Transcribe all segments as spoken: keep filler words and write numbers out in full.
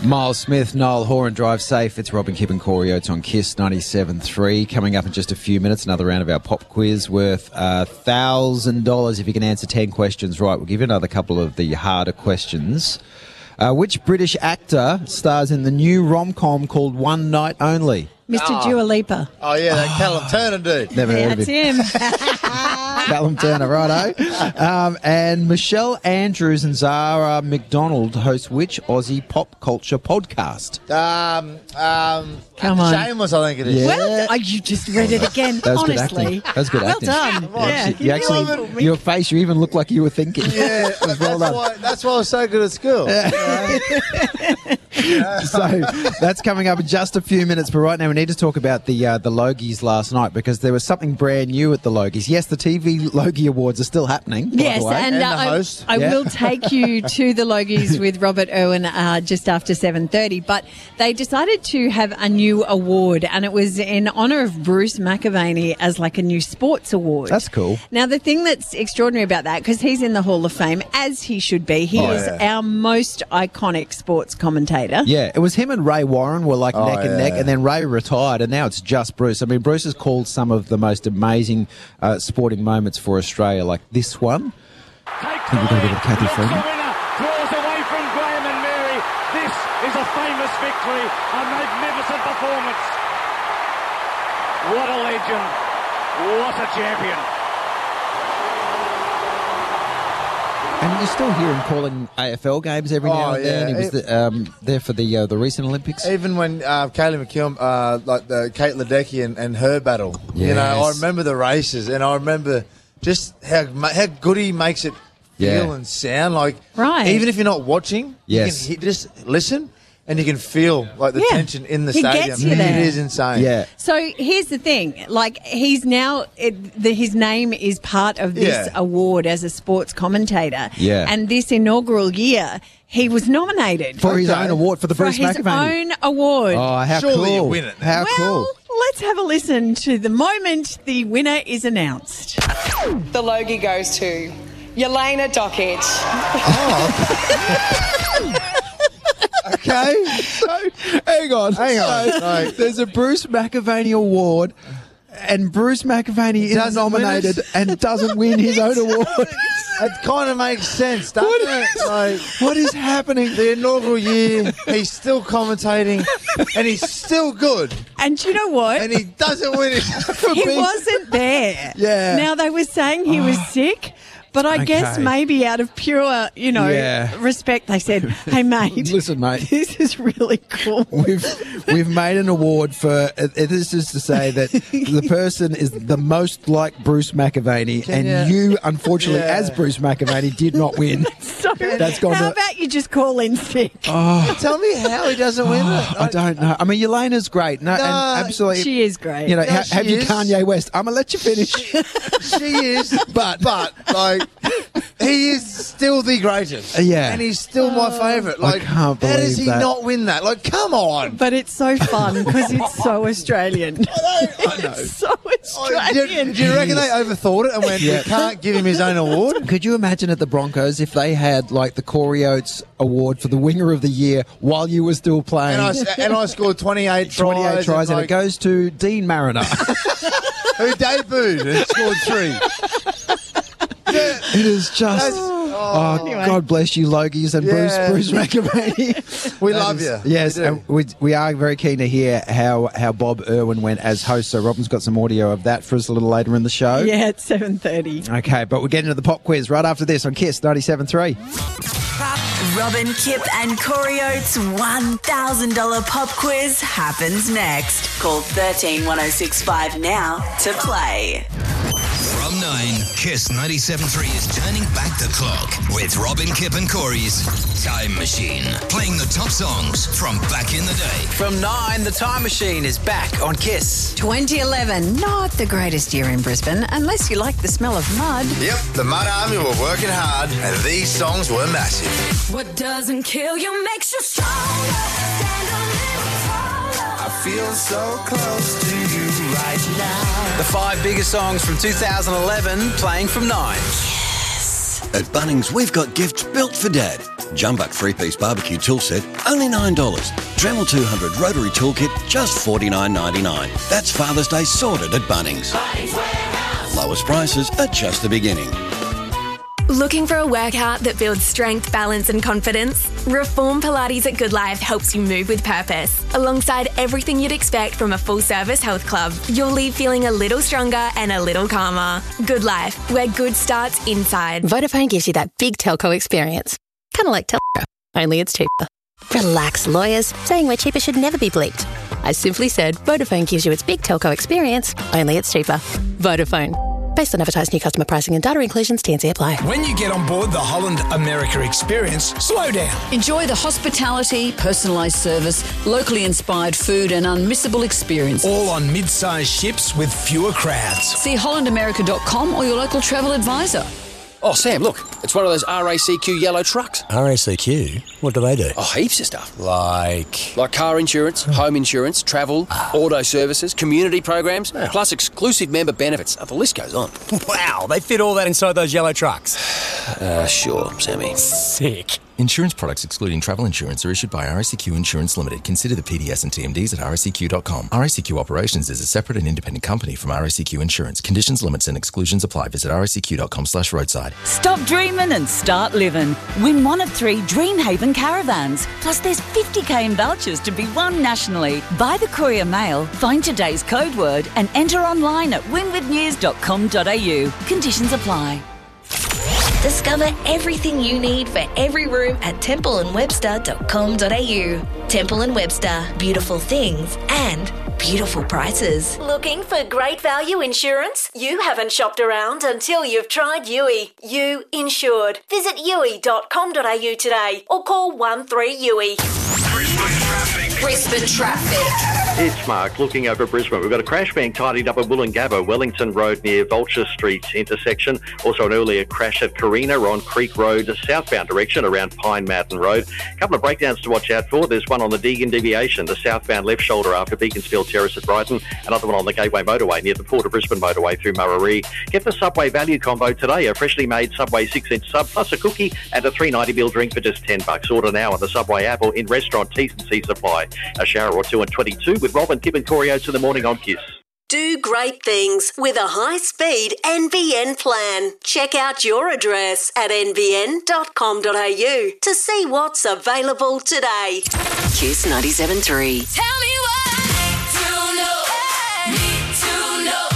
Miles Smith, Noel Horan, Drive Safe. It's Robin, Kip and Corey Oates on Kiss ninety-seven three. Coming up in just a few minutes, another round of our pop quiz worth one thousand dollars if you can answer ten questions right. We'll give you another couple of the harder questions. Uh, which British actor stars in the new rom-com called One Night Only? Mister Oh. Dua Lipa. Oh, yeah, that Callum Turner dude. Never Yeah, heard of that's him. him. Callum Turner, righto. Um, and Michelle Andrews and Zara McDonald host which Aussie pop culture podcast? Um, um, Come on. Shameless, I think it is. Yeah. Well, oh, you just read it again, That was good honestly. acting. That was good well acting. done. on. Yeah. You actually, Love it. your face, you even looked like you were thinking. Yeah, Well that's, done. why, that's why I was so good at school. So that's coming up in just a few minutes. But right now, we need to talk about the uh, the Logies last night because there was something brand new at the Logies. Yes, the T V Logie Awards are still happening. By Yes, the way. and, And uh, the I- host. I, Yeah. will take you to the Logies with Robert Irwin uh, just after seven thirty. But they decided to have a new award, and it was in honour of Bruce McAvaney as like a new sports award. That's cool. Now, the thing that's extraordinary about that, because he's in the Hall of Fame, as he should be, he Oh, is yeah. our most iconic sports commentator. Yeah, it was him and Ray Warren were like Oh, neck and yeah. neck, and then Ray retired, and now it's just Bruce. I mean, Bruce has called some of the most amazing uh, sporting moments for Australia, like this one. I think we're going to get a Kathy Freeman. Draws away from Graham and Mary. This is a famous victory, a magnificent performance. What a legend. What a champion. And you still hear him calling A F L games every now Oh, and then. yeah. He was the, um, there for the uh, the recent Olympics. Even when uh, Kaylee McKeown, uh, like the Kate Ledecky and, and her battle, you know, I Yes. remember the races, and I remember just how ma- how good he makes it Yeah. feel and sound. Like, Right. even if you're not watching, Yes. you can he- just listen, and you can feel like the Yeah. tension in the He stadium. gets you there. It is insane. Yeah. So here's the thing, like he's now, it, the, his name is part of this Yeah. award as a sports commentator. Yeah. And this inaugural year, he was nominated For his Okay. own award, for the for Bruce his McAvaney. own award. Oh, how Surely cool. you win it. How well, cool. let's have a listen to the moment the winner is announced. The Logie goes to Yelena Dockett. Okay, so hang on, Hang on. So, Like- there's a Bruce McAvaney award, and Bruce McAvaney is Doesn't win nominated it. and doesn't win his own award. It kind of makes sense, doesn't What? it? Like, What is happening? the inaugural year, he's still commentating, and he's still good, And you know what? and he doesn't win it. he wasn't there. Yeah. Now they were saying he was sick. But I guess Okay. maybe out of pure, you know, Yeah. respect, they said, "Hey, mate, Listen, mate. this is really cool." We've we've made an award for. Uh, this is to say that the person is the most like Bruce McAvaney, and you- you, unfortunately, Yeah. as Bruce McAvaney, did not win. So That's gone how to- about you just call in sick? Tell me how he doesn't win it. I don't know. I mean, Yelena's great. No, No, and absolutely. She is great. You know, No, ha- she have you is. Kanye West? I'm gonna let you finish. She is, But- but like he is still the greatest. Uh, yeah. and he's still my favourite. Like, can't how does believe he that. not win that? Like, come on. But it's so fun because it's so Australian. I know. It's so Oh, do, you, Australian. do you reckon they overthought it and went, Yeah. we can't give him his own award? Could you imagine at the Broncos if they had like the Corey Oates Award for the Winger of the Year while you were still playing? And I, and I scored twenty-eight tries. twenty-eight tries, and like, it goes to Dean Mariner. who debuted and scored three. It is just. Oh, Anyway. God bless you, Logies and Yeah. Bruce Bruce McAvaney. We That love is- you. Yes, We do. and we, we are very keen to hear how, how Bob Irwin went as host. So Robin's got some audio of that for us a little later in the show. Yeah, it's seven thirty. Okay, but we're getting to the pop quiz right after this on Kiss ninety-seven three. Robin, Kip and Corey Oates' one thousand dollars pop quiz happens next. Call thirteen one oh six five now to play. From nine, Kiss ninety-seven three is turning back the clock with Robin, Kip and Corey's Time Machine. Playing the top songs from back in the day. From nine, the Time Machine is back on Kiss. twenty eleven, not the greatest year in Brisbane, unless you like the smell of mud. Yep, the Mud Army were working hard, and these songs were massive. What doesn't kill you makes you stronger. Stand a little taller. I feel so close to you right now. The five biggest songs from two thousand eleven playing from nine. At Bunnings, we've got gifts built for Dad. Jumbuck three-piece barbecue tool set, only nine dollars. Dremel two hundred rotary toolkit, just forty-nine ninety-nine. That's Father's Day sorted at Bunnings. Bunnings Warehouse. Lowest prices are just the beginning. Looking for a workout that builds strength, balance and confidence? Reform Pilates at Good Life helps you move with purpose. Alongside everything you'd expect from a full-service health club, you'll leave feeling a little stronger and a little calmer. Good Life, where good starts inside. Vodafone gives you that big telco experience. Kind of like telco, only it's cheaper. Relax, lawyers. Saying we're cheaper should never be bleeped. I simply said Vodafone gives you its big telco experience, only it's cheaper. Vodafone. Based on advertised new customer pricing and data inclusions, T and C apply. When you get on board the Holland America experience, slow down. Enjoy the hospitality, personalised service, locally inspired food and unmissable experience. All on mid-sized ships with fewer crowds. See holland america dot com or your local travel advisor. Oh, Sam, look, it's one of those R A C Q yellow trucks. R A C Q? What do they do? Oh, heaps of stuff. Like? Like car insurance, home insurance, travel, auto services, community programs, oh. plus exclusive member benefits. Oh, the list goes on. Wow, they fit all that inside those yellow trucks. Uh, sure, Sammy. Sick. Insurance products excluding travel insurance are issued by R A C Q Insurance Limited. Consider the P D S and T M Ds at r a c q dot com. R A C Q Operations is a separate and independent company from R A C Q Insurance. Conditions, limits and exclusions apply. Visit r a c q dot com slash roadside. Stop dreaming and start living. Win one of three Dreamhaven caravans. Plus there's fifty k in vouchers to be won nationally. Buy the Courier Mail, find today's code word and enter online at win with news dot com dot a u. Conditions apply. Discover everything you need for every room at temple and webster dot com dot a u. Temple and Webster, beautiful things and beautiful prices. Looking for great value insurance? You haven't shopped around until you've tried U I. You insured. Visit u i dot com dot a u today or call one three U I. Brisbane traffic. It's Mark looking over Brisbane. We've got a crash being tidied up at Wollongabba, Wellington Road near Vulture Street intersection. Also an earlier crash at Carina on Creek Road, southbound direction around Pine Mountain Road. A couple of breakdowns to watch out for. There's one on the Deagon deviation, the southbound left shoulder after Beaconsfield Terrace at Brighton. Another one on the Gateway Motorway near the Port of Brisbane Motorway through Muraree. Get the Subway value combo today. A freshly made Subway six-inch sub plus a cookie and a three ninety ml drink for just ten bucks. Order now on the Subway app or in restaurant. T's and C's apply. A shower or two and twenty-two with Robin, Kip and Corey Oates in the morning on Kiss. Do great things with a high-speed N B N plan. Check out your address at n b n dot com dot a u to see what's available today. Kiss ninety-seven point three. Tell me what to know. Need to know.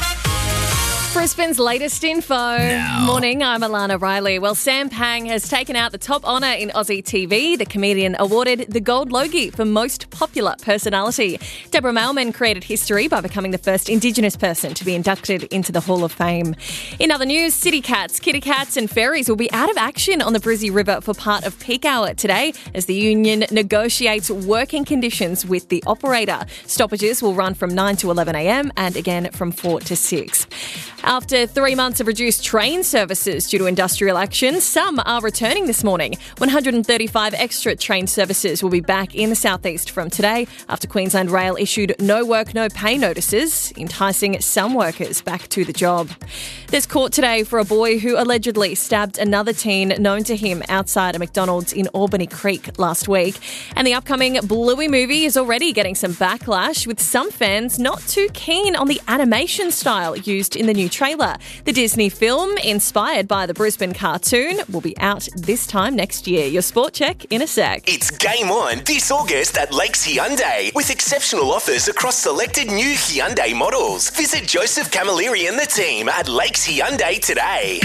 Brisbane's latest info. Now. Morning, I'm Alana Riley. Well, Sam Pang has taken out the top honour in Aussie T V. The comedian awarded the Gold Logie for Most Popular Personality. Deborah Mailman created history by becoming the first Indigenous person to be inducted into the Hall of Fame. In other news, city cats, kitty cats and ferries will be out of action on the Brizzy River for part of peak hour today as the union negotiates working conditions with the operator. Stoppages will run from nine to eleven a m and again from four to six. After three months of reduced train services due to industrial action, some are returning this morning. one hundred thirty-five extra train services will be back in the southeast from today after Queensland Rail issued no work, no pay notices, enticing some workers back to the job. There's court today for a boy who allegedly stabbed another teen known to him outside a McDonald's in Albany Creek last week. And the upcoming Bluey movie is already getting some backlash, with some fans not too keen on the animation style used in the new trailer. The Disney film, inspired by the Brisbane cartoon, will be out this time next year. Your sport check in a sec. It's game on this August at Lakes Hyundai with exceptional offers across selected new Hyundai models. Visit Joseph Camilleri and the team at Lakes Hyundai today.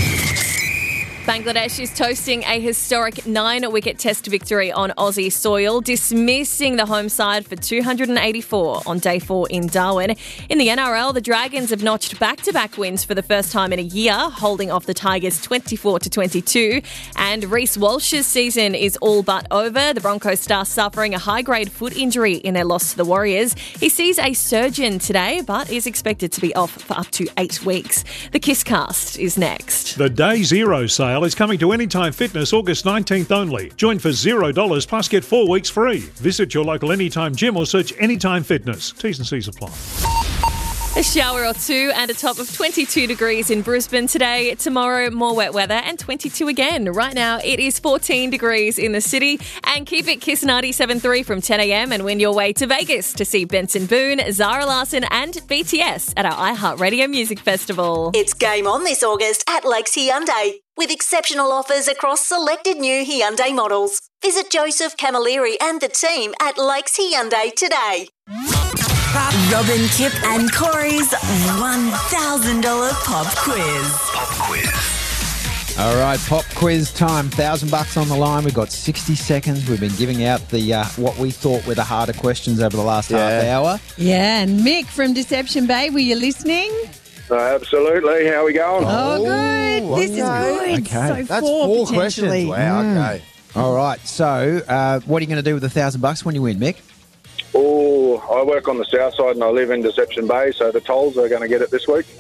Bangladesh is toasting a historic nine-wicket test victory on Aussie soil, dismissing the home side for two hundred eighty-four on day four in Darwin. In the N R L, the Dragons have notched back-to-back wins for the first time in a year, holding off the Tigers twenty-four to twenty-two. And Reece Walsh's season is all but over. The Broncos star suffering a high-grade foot injury in their loss to the Warriors. He sees a surgeon today, but is expected to be off for up to eight weeks. The Kisscast is next. The Day Zero sale is coming to Anytime Fitness August nineteenth only. Join for zero dollars plus get four weeks free. Visit your local Anytime gym or search Anytime Fitness. T's and C's apply. A shower or two and a top of twenty-two degrees in Brisbane today. Tomorrow, more wet weather and twenty-two again. Right now, it is fourteen degrees in the city. And keep it Kiss ninety-seven point three from ten a.m. and win your way to Vegas to see Benson Boone, Zara Larsson and B T S at our iHeartRadio Music Festival. It's game on this August at Lakes Hyundai with exceptional offers across selected new Hyundai models. Visit Joseph Camilleri and the team at Lakes Hyundai today. Robin, Kip and Corey's one thousand dollars pop quiz. Pop quiz. All right, pop quiz time. Thousand bucks on the line. We've got sixty seconds. We've been giving out the uh, what we thought were the harder questions over the last half hour. Yeah, and Mick from Deception Bay, were you listening? Uh, absolutely. How are we going? Oh, good. This is good. Okay. So That's four, four potentially. questions. Wow, okay. All right, so uh, what are you going to do with the thousand bucks when you win, Mick? Oh, I work on the south side and I live in Deception Bay, so the tolls are going to get it this week.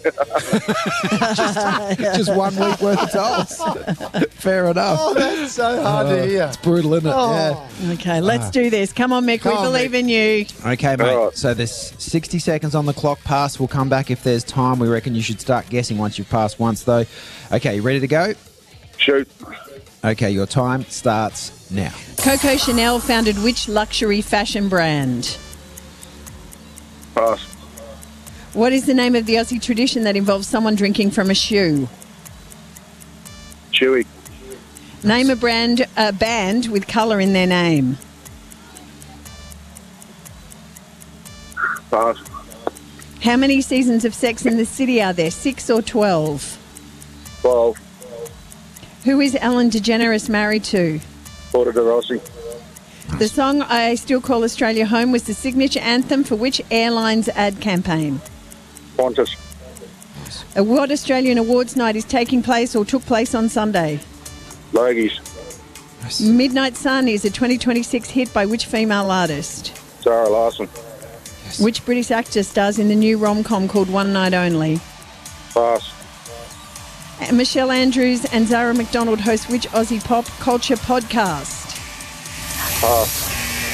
Just one week worth of tolls. Fair enough. Oh, that's so hard to hear. It's brutal, isn't it? Oh. Okay, let's Ah. do this. Come on, Mick. Come we on, believe Mick. in you. Okay, mate. So there's sixty seconds on the clock past. We'll come back if there's time. We reckon you should start guessing once you've passed once, though. Okay, you ready to go? Shoot. Okay, your time starts now. Coco Chanel founded which luxury fashion brand? Pass. What is the name of the Aussie tradition that involves someone drinking from a shoe? Chewy. Name a brand, a band with colour in their name. Pass. How many seasons of Sex in the City are there? Six or twelve? Twelve. Who is Ellen DeGeneres married to? Porter de Rossi. The song I Still Call Australia Home was the signature anthem for which airline's ad campaign? Qantas. Uh, What Australian awards night is taking place or took place on Sunday? Logies. Midnight Sun is a twenty twenty-six hit by which female artist? Zara Larsson. Which British actor stars in the new rom-com called One Night Only? Pass. Uh, Michelle Andrews and Zara McDonald host which Aussie pop culture podcast? Pass.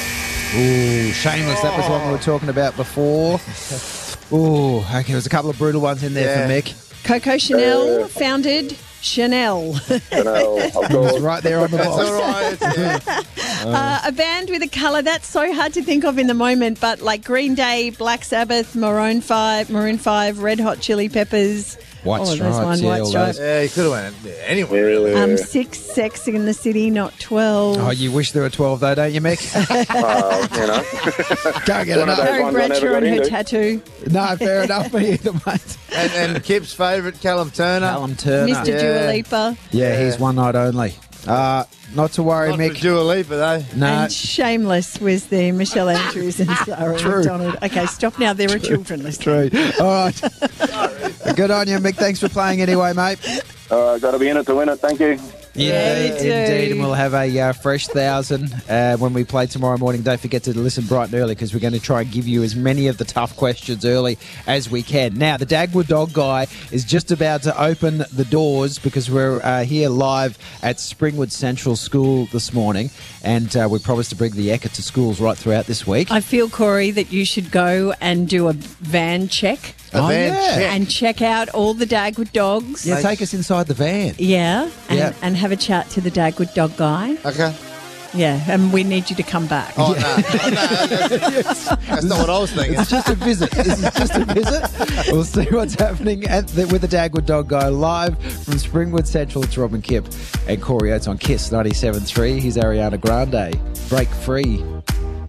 Ooh, Shameless. That was one we were talking about before. Ooh, okay. There's a couple of brutal ones in there Yeah. for Mick. Coco Chanel Uh, founded Chanel. Chanel, of It was course. right there on the That's box. all right. Yeah. Uh, a band with a colour that's so hard to think of in the moment, but like Green Day, Black Sabbath, Maroon Five, Maroon Five, Red Hot Chili Peppers. White oh, there's Stripes, one, yeah, White all Stripes. Yeah, you could have went yeah, anywhere, really. Um, six Sex in the City, not twelve. Oh, you wish there were twelve, though, don't you, Mick? Uh, you know. Can't get One of enough. those Harry ones I never Bradshaw got and her into. tattoo. No, fair enough, me either, mate. And, and Kip's favourite, Callum Turner. Callum Turner. Mister Yeah. Dua Lipa. Yeah, he's one night only. Uh, not to worry, Not for Mick. Dua Lipa, though. No. And Shameless was there, Michelle Andrews and Sarah True. McDonald. Okay, stop now. There are children listening. True. All right. Good on you, Mick. Thanks for playing anyway, mate. Uh, got to be in it to win it. Thank you. Yeah, you indeed, do. indeed. And we'll have a uh, fresh thousand uh, when we play tomorrow morning. Don't forget to listen bright and early because we're going to try and give you as many of the tough questions early as we can. Now, the Dagwood Dog Guy is just about to open the doors because we're uh, here live at Springwood Central School this morning, and uh, we promised to bring the Ekka to schools right throughout this week. I feel, Corey, that you should go and do a van check. A Oh, van yeah. check. And check out all the Dagwood dogs. Yeah, take us inside the van. Yeah, and, Yeah. and have a chat to the Dagwood dog guy. Okay. Yeah, and we need you to come back. Oh, no. Oh, no. That's, that's not what I was thinking. It's just a visit. This is just a visit. We'll see what's happening at the, with the Dagwood Dog Guy live from Springwood Central. It's Robin Kipp and Corey Oates on Kiss ninety-seven point three. Here's Ariana Grande. Break Free.